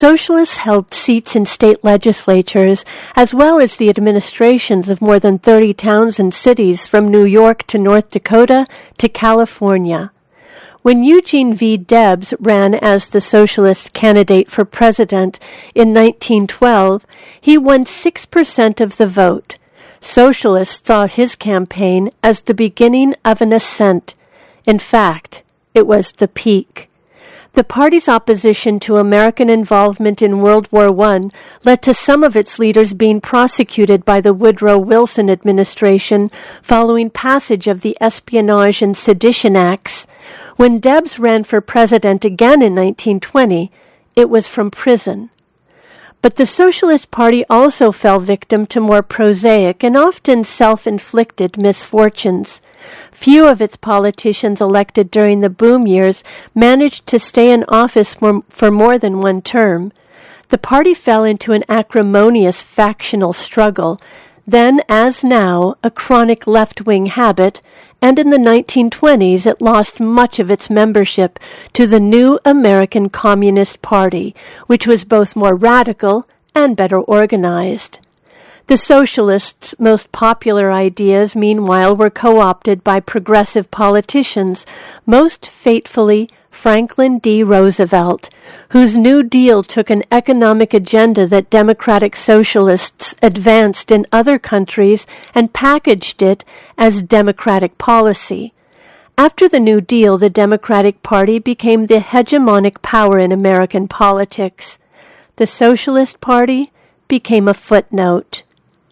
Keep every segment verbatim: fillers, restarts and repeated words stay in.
Socialists held seats in state legislatures, as well as the administrations of more than thirty towns and cities from New York to North Dakota to California. When Eugene V. Debs ran as the socialist candidate for president in nineteen twelve, he won six percent of the vote. Socialists saw his campaign as the beginning of an ascent. In fact, it was the peak. The party's opposition to American involvement in World War One led to some of its leaders being prosecuted by the Woodrow Wilson administration following passage of the Espionage and Sedition Acts. When Debs ran for president again in nineteen twenty, it was from prison. But the Socialist Party also fell victim to more prosaic and often self-inflicted misfortunes. Few of its politicians elected during the boom years managed to stay in office for, for more than one term. The party fell into an acrimonious factional struggle, then, as now, a chronic left-wing habit, and in the nineteen twenties it lost much of its membership to the new American Communist Party, which was both more radical and better organized. The socialists' most popular ideas, meanwhile, were co-opted by progressive politicians, most fatefully Franklin D. Roosevelt, whose New Deal took an economic agenda that democratic socialists advanced in other countries and packaged it as democratic policy. After the New Deal, the Democratic Party became the hegemonic power in American politics. The Socialist Party became a footnote.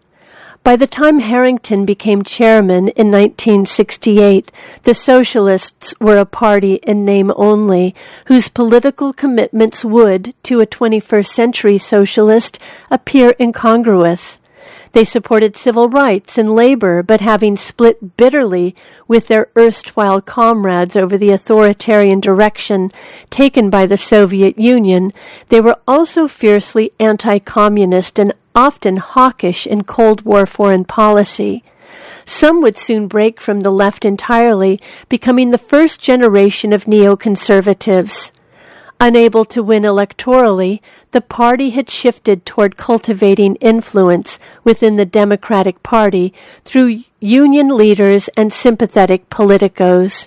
By the time Harrington became chairman in nineteen sixty-eight, the Socialists were a party in name only, whose political commitments would, to a twenty-first century socialist, appear incongruous. They supported civil rights and labor, but having split bitterly with their erstwhile comrades over the authoritarian direction taken by the Soviet Union, they were also fiercely anti-communist and often hawkish in Cold War foreign policy. Some would soon break from the left entirely, becoming the first generation of neoconservatives. Unable to win electorally, the party had shifted toward cultivating influence within the Democratic Party through union leaders and sympathetic politicos.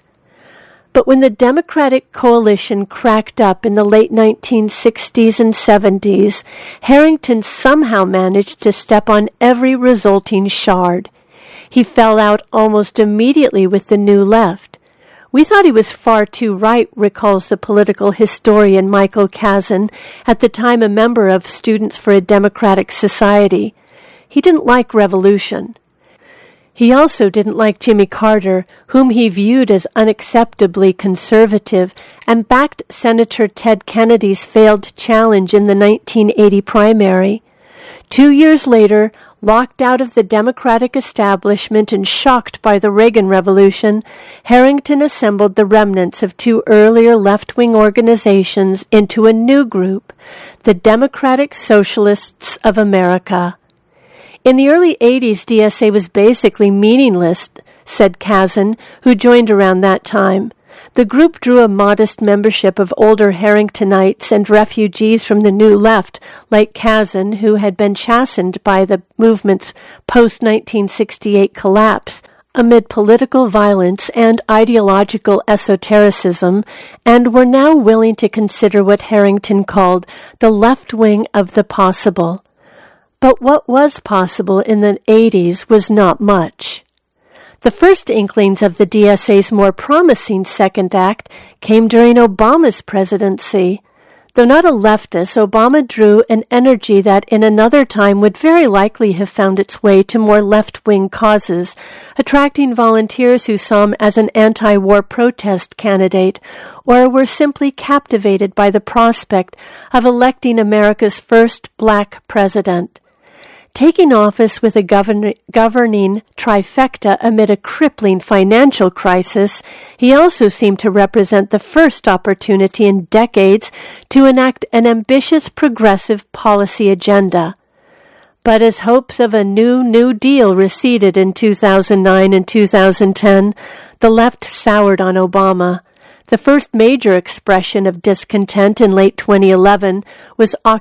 But when the Democratic coalition cracked up in the late nineteen sixties and seventies, Harrington somehow managed to step on every resulting shard. He fell out almost immediately with the New Left. We thought he was far too right, recalls the political historian Michael Kazin, at the time a member of Students for a Democratic Society. He didn't like revolution. He also didn't like Jimmy Carter, whom he viewed as unacceptably conservative, and backed Senator Ted Kennedy's failed challenge in the nineteen eighty primary. Two years later, locked out of the Democratic establishment and shocked by the Reagan Revolution, Harrington assembled the remnants of two earlier left-wing organizations into a new group, the Democratic Socialists of America. In the early eighties, D S A was basically meaningless, said Kazin, who joined around that time. The group drew a modest membership of older Harringtonites and refugees from the New Left, like Kazin, who had been chastened by the movement's post-nineteen sixty-eight collapse amid political violence and ideological esotericism, and were now willing to consider what Harrington called the left wing of the possible. But what was possible in the eighties was not much. The first inklings of the D S A's more promising second act came during Obama's presidency. Though not a leftist, Obama drew an energy that in another time would very likely have found its way to more left-wing causes, attracting volunteers who saw him as an anti-war protest candidate, or were simply captivated by the prospect of electing America's first black president. Taking office with a govern- governing trifecta amid a crippling financial crisis, he also seemed to represent the first opportunity in decades to enact an ambitious progressive policy agenda. But as hopes of a new New Deal receded in two thousand nine and two thousand ten, the left soured on Obama. The first major expression of discontent in late twenty eleven was